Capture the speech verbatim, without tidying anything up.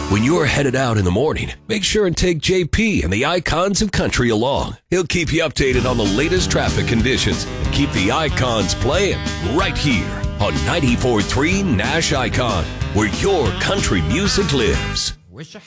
When you're headed out in the morning, make sure and take J P and the Icons of Country along. He'll keep you updated on the latest traffic conditions and keep the Icons playing right here on ninety-four point three Nash Icon, where your country music lives. Wish I